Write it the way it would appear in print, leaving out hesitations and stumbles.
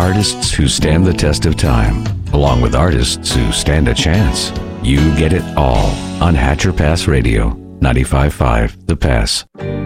Artists who stand the test of time, along with artists who stand a chance. You get it all on Hatcher Pass Radio, 95.5 The Pass.